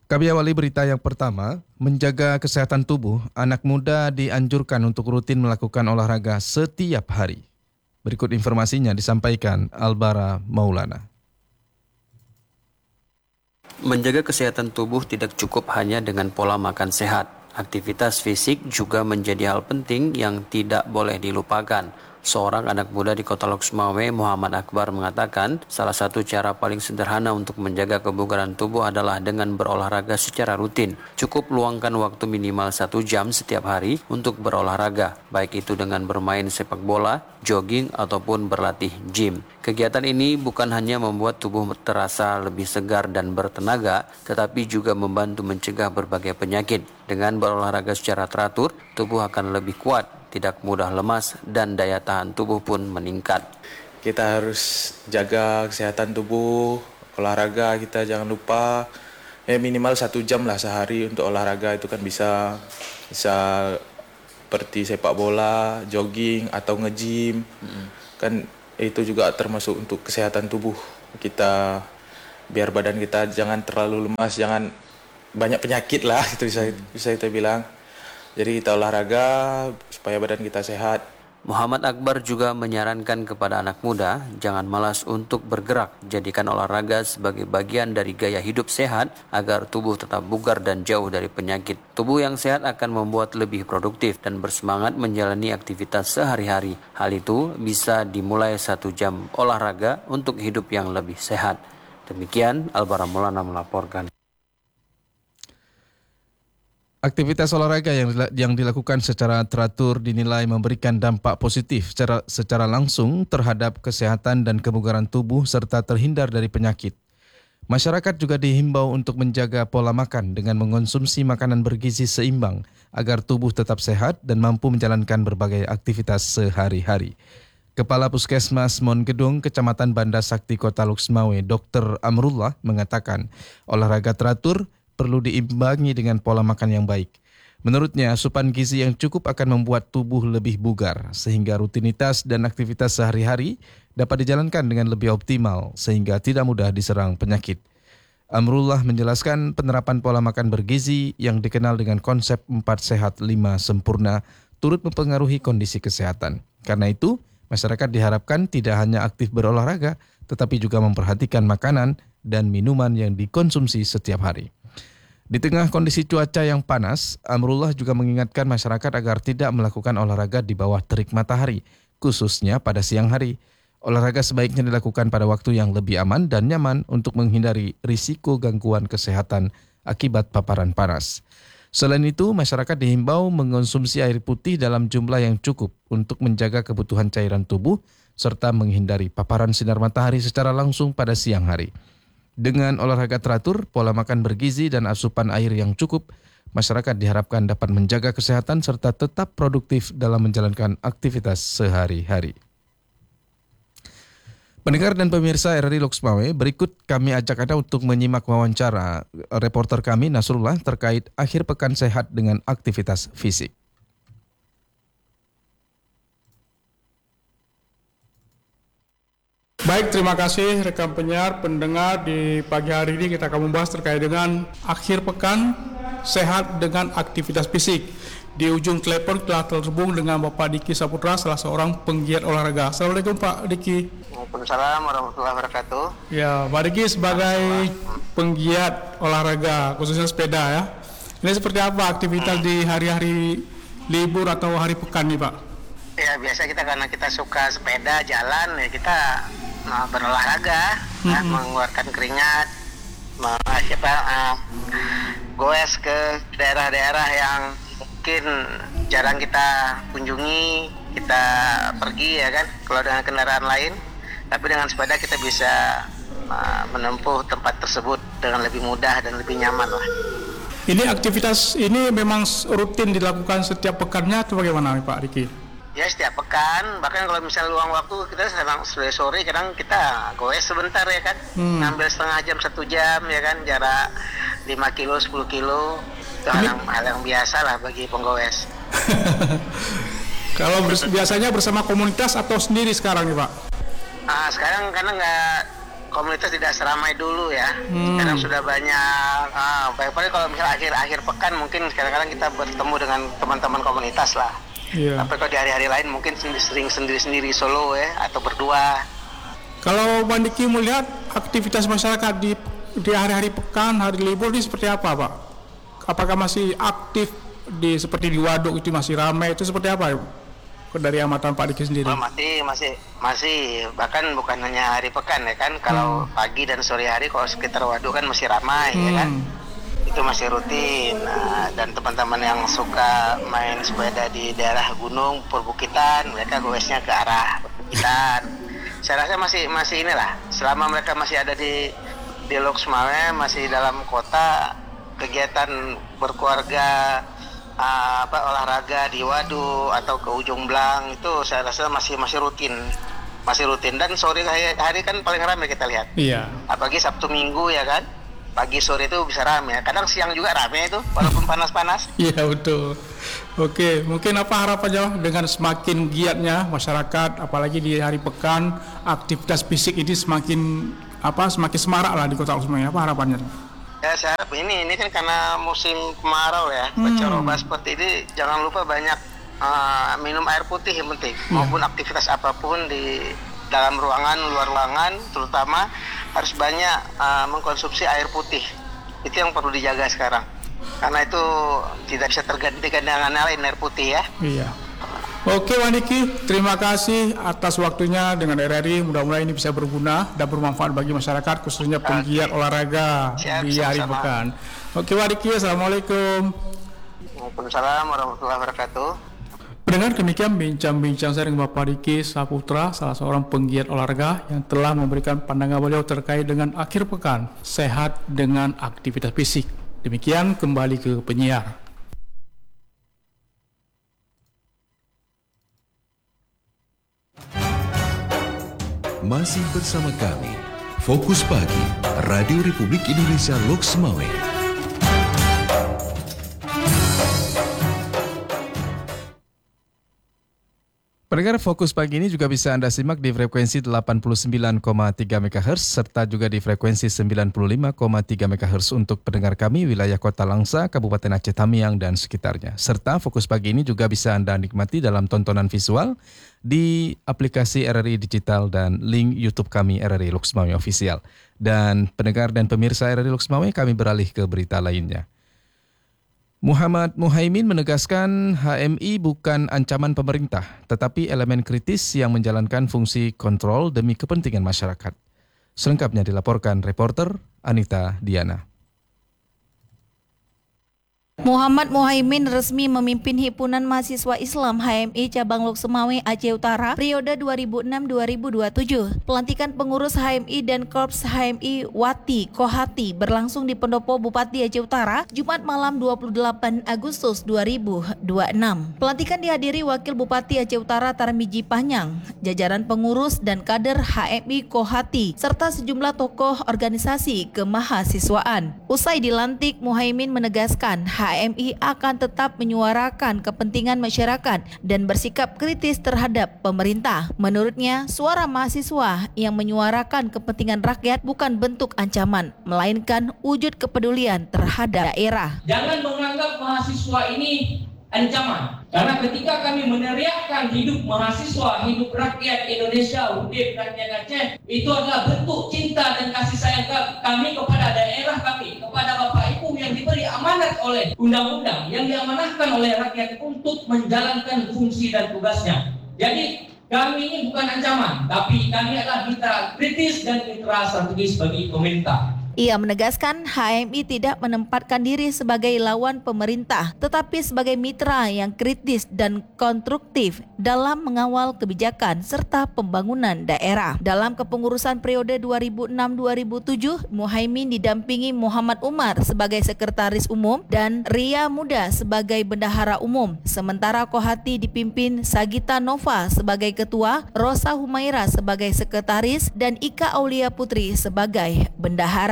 Kami awali berita yang pertama, menjaga kesehatan tubuh, anak muda dianjurkan untuk rutin melakukan olahraga setiap hari. Berikut informasinya disampaikan Albara Maulana. Menjaga kesehatan tubuh tidak cukup hanya dengan pola makan sehat. Aktivitas fisik juga menjadi hal penting yang tidak boleh dilupakan. Seorang anak muda di Kota Loksmawe, Muhammad Akbar, mengatakan salah satu cara paling sederhana untuk menjaga kebugaran tubuh adalah dengan berolahraga secara rutin. Cukup luangkan waktu minimal 1 jam setiap hari untuk berolahraga, baik itu dengan bermain sepak bola, jogging, ataupun berlatih gym. Kegiatan ini bukan hanya membuat tubuh terasa lebih segar dan bertenaga, tetapi juga membantu mencegah berbagai penyakit. Dengan berolahraga secara teratur, tubuh akan lebih kuat, tidak mudah lemas, dan daya tahan tubuh pun meningkat. Kita harus jaga kesehatan tubuh, olahraga kita jangan lupa minimal 1 jam lah sehari untuk olahraga. Itu kan bisa seperti sepak bola, jogging atau nge-gym. Kan itu juga termasuk untuk kesehatan tubuh kita, biar badan kita jangan terlalu lemas, jangan banyak penyakit lah, itu bisa kita bilang. Jadi kita olahraga supaya badan kita sehat. Muhammad Akbar juga menyarankan kepada anak muda jangan malas untuk bergerak, jadikan olahraga sebagai bagian dari gaya hidup sehat agar tubuh tetap bugar dan jauh dari penyakit. Tubuh yang sehat akan membuat lebih produktif dan bersemangat menjalani aktivitas sehari-hari. Hal itu bisa dimulai 1 jam olahraga untuk hidup yang lebih sehat. Demikian Albara Maulana melaporkan. Aktivitas olahraga yang dilakukan secara teratur dinilai memberikan dampak positif secara langsung terhadap kesehatan dan kebugaran tubuh serta terhindar dari penyakit. Masyarakat juga dihimbau untuk menjaga pola makan dengan mengonsumsi makanan bergizi seimbang agar tubuh tetap sehat dan mampu menjalankan berbagai aktivitas sehari-hari. Kepala Puskesmas Mongkedung, Kecamatan Banda Sakti, Kota Loksmawe, Dr. Amrullah mengatakan olahraga teratur perlu diimbangi dengan pola makan yang baik. Menurutnya, asupan gizi yang cukup akan membuat tubuh lebih bugar, sehingga rutinitas dan aktivitas sehari-hari dapat dijalankan dengan lebih optimal, sehingga tidak mudah diserang penyakit. Amrullah menjelaskan penerapan pola makan bergizi yang dikenal dengan konsep 4 sehat 5 sempurna turut mempengaruhi kondisi kesehatan. Karena itu, masyarakat diharapkan tidak hanya aktif berolahraga, tetapi juga memperhatikan makanan dan minuman yang dikonsumsi setiap hari. Di tengah kondisi cuaca yang panas, Amrullah juga mengingatkan masyarakat agar tidak melakukan olahraga di bawah terik matahari, khususnya pada siang hari. Olahraga sebaiknya dilakukan pada waktu yang lebih aman dan nyaman untuk menghindari risiko gangguan kesehatan akibat paparan panas. Selain itu, masyarakat dihimbau mengonsumsi air putih dalam jumlah yang cukup untuk menjaga kebutuhan cairan tubuh serta menghindari paparan sinar matahari secara langsung pada siang hari. Dengan olahraga teratur, pola makan bergizi dan asupan air yang cukup, masyarakat diharapkan dapat menjaga kesehatan serta tetap produktif dalam menjalankan aktivitas sehari-hari. Pendengar dan pemirsa RRI Loksmawe, berikut kami ajak Anda untuk menyimak wawancara reporter kami Nasrullah terkait akhir pekan sehat dengan aktivitas fisik. Baik, terima kasih rekan penyiar, pendengar. Di pagi hari ini kita akan membahas terkait dengan akhir pekan sehat dengan aktivitas fisik. Di ujung telepon telah terhubung dengan Bapak Diki Saputra, salah seorang penggiat olahraga. Assalamualaikum Pak Diki. Waalaikumsalam warahmatullahi wabarakatuh. Ya, Pak Diki sebagai penggiat olahraga, khususnya sepeda ya. Ini seperti apa aktivitas di hari-hari libur atau hari pekan nih Pak? Ya, biasa kita karena kita suka sepeda, jalan, ya kita berolahraga, mengeluarkan keringat, goes ke daerah-daerah yang mungkin jarang kita kunjungi, kita pergi ya kan, kalau dengan kendaraan lain. Tapi dengan sepeda kita bisa menempuh tempat tersebut dengan lebih mudah dan lebih nyaman lah. Ini aktivitas ini memang rutin dilakukan setiap pekannya atau bagaimana Pak Diki? Ya, setiap pekan, bahkan kalau misalnya luang waktu kita sedang sore-sore kadang kita goes sebentar ya kan, ngambil setengah jam, 1 jam ya kan, jarak 5 kilo, 10 kilo, itu hal yang biasa lah bagi penggoes. Kalau biasanya bersama komunitas atau sendiri sekarang nih Pak? Sekarang karena komunitas tidak seramai dulu ya. Sekarang sudah banyak. Baik-baik kalau misalnya akhir pekan mungkin kadang-kadang kita bertemu dengan teman-teman komunitas lah. Iya. Tapi kalau di hari-hari lain mungkin sering sendiri-sendiri solo ya atau berdua. Kalau Bang Diki melihat aktivitas masyarakat di hari-hari pekan, hari libur ini seperti apa, Pak? Apakah masih aktif seperti di waduk itu masih ramai, itu seperti apa dari amatan Pak Diki sendiri? Masih bahkan bukan hanya hari pekan ya kan, kalau pagi dan sore hari kalau sekitar waduk kan masih ramai ya kan, itu masih rutin. Dan teman-teman yang suka main sepeda di daerah gunung perbukitan, mereka goesnya ke arah perbukitan. Saya rasa masih inilah, selama mereka masih ada di Lok Sumawe, masih dalam kota, kegiatan berkeluarga, olahraga di waduk atau ke ujung Blang itu saya rasa masih rutin dan sore hari kan paling ramai kita lihat. Iya. Apalagi Sabtu Minggu ya kan, pagi sore itu bisa ramai. Kadang siang juga ramai itu walaupun panas-panas. Iya betul. Oke, mungkin apa harapannya dengan semakin giatnya masyarakat, apalagi di hari pekan, aktivitas fisik ini semakin semarak lah di Kota Lok Sumawe. Apa harapannya? Ya saya harap ini kan karena musim kemarau ya, pancaroba seperti ini, jangan lupa banyak minum air putih yang penting, maupun aktivitas apapun di dalam ruangan, luar ruangan, terutama harus banyak mengkonsumsi air putih. Itu yang perlu dijaga sekarang, karena itu tidak bisa tergantikan dengan lain, air putih ya. Iya. Oke Bang Diki, terima kasih atas waktunya dengan RRI. Mudah-mudahan ini bisa berguna dan bermanfaat bagi masyarakat, khususnya penggiat olahraga di hari pekan. Oke Bang Diki, Assalamualaikum. Waalaikumsalam warahmatullahi wabarakatuh. Pendengar, demikian bincang-bincang saya dengan Bapak Diki Saputra, salah seorang penggiat olahraga yang telah memberikan pandangan beliau terkait dengan akhir pekan sehat dengan aktivitas fisik. Demikian, kembali ke penyiar. Masih bersama kami, Fokus Pagi, Radio Republik Indonesia Lok Sumawe. Pendengar, Fokus Pagi ini juga bisa Anda simak di frekuensi 89,3 MHz serta juga di frekuensi 95,3 MHz untuk pendengar kami wilayah Kota Langsa, Kabupaten Aceh Tamiang dan sekitarnya. Serta Fokus Pagi ini juga bisa Anda nikmati dalam tontonan visual di aplikasi RRI Digital dan link YouTube kami RRI Lok Sumawe Official. Dan pendengar dan pemirsa RRI Lok Sumawe, kami beralih ke berita lainnya. Muhammad Muhaimin menegaskan HMI bukan ancaman pemerintah, tetapi elemen kritis yang menjalankan fungsi kontrol demi kepentingan masyarakat. Selengkapnya dilaporkan reporter Anita Diana. Muhammad Muhaimin resmi memimpin Himpunan Mahasiswa Islam HMI Cabang Lok Sumawe Aceh Utara periode 2006-2027. Pelantikan pengurus HMI dan Korps HMI Wati Kohati berlangsung di Pendopo Bupati Aceh Utara Jumat malam 28 Agustus 2026. Pelantikan dihadiri Wakil Bupati Aceh Utara Tarmiji Panyang, jajaran pengurus dan kader HMI Kohati serta sejumlah tokoh organisasi kemahasiswaan. Usai dilantik, Muhaimin menegaskan HMI akan tetap menyuarakan kepentingan masyarakat dan bersikap kritis terhadap pemerintah. Menurutnya, suara mahasiswa yang menyuarakan kepentingan rakyat bukan bentuk ancaman, melainkan wujud kepedulian terhadap daerah. Jangan menganggap mahasiswa ini ancaman, karena ketika kami meneriakkan hidup mahasiswa, hidup rakyat Indonesia, hidup rakyat Aceh, itu adalah bentuk cinta dan kasih sayang kami kepada daerah kami, kepada Bapak Ibu yang diberi amanat oleh undang-undang, yang diamanahkan oleh rakyat untuk menjalankan fungsi dan tugasnya. Jadi kami ini bukan ancaman, tapi kami adalah mitra kritis dan mitra strategis bagi pemerintah. Ia menegaskan HMI tidak menempatkan diri sebagai lawan pemerintah, tetapi sebagai mitra yang kritis dan konstruktif dalam mengawal kebijakan serta pembangunan daerah. Dalam kepengurusan periode 2006-2007, Muhaimin didampingi Muhammad Umar sebagai Sekretaris Umum dan Ria Muda sebagai Bendahara Umum. Sementara Kohati dipimpin Sagita Nova sebagai Ketua, Rosa Humaira sebagai Sekretaris, dan Ika Aulia Putri sebagai Bendahara.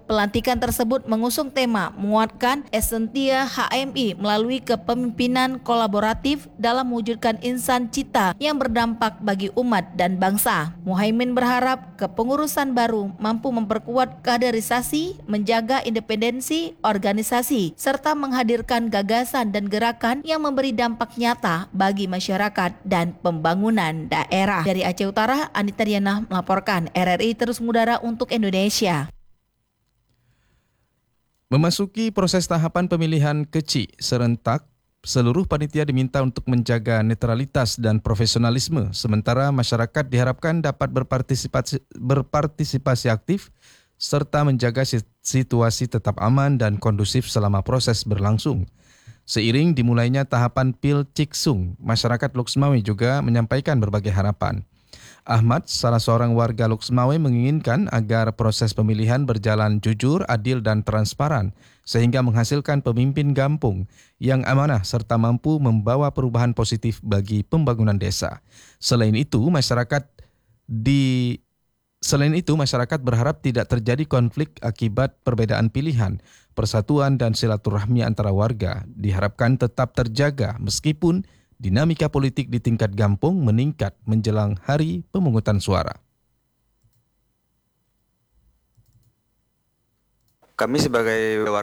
Pelantikan tersebut mengusung tema menguatkan esentia HMI melalui kepemimpinan kolaboratif dalam mewujudkan insan cita yang berdampak bagi umat dan bangsa. Muhaimin berharap kepengurusan baru mampu memperkuat kaderisasi, menjaga independensi organisasi, serta menghadirkan gagasan dan gerakan yang memberi dampak nyata bagi masyarakat dan pembangunan daerah. Dari Aceh Utara, Anita Diana melaporkan. RRI terus mengudara untuk Indonesia. Memasuki proses tahapan pemilihan kecil serentak, seluruh panitia diminta untuk menjaga netralitas dan profesionalisme, sementara masyarakat diharapkan dapat berpartisipasi aktif serta menjaga situasi tetap aman dan kondusif selama proses berlangsung. Seiring dimulainya tahapan Pil Ciksung, masyarakat Lok Sumawe juga menyampaikan berbagai harapan. Ahmad, salah seorang warga Lok Sumawe, menginginkan agar proses pemilihan berjalan jujur, adil dan transparan sehingga menghasilkan pemimpin kampung yang amanah serta mampu membawa perubahan positif bagi pembangunan desa. Selain itu, masyarakat berharap tidak terjadi konflik akibat perbedaan pilihan. Persatuan dan silaturahmi antara warga diharapkan tetap terjaga meskipun dinamika politik di tingkat kampung meningkat menjelang hari pemungutan suara. Kami sebagai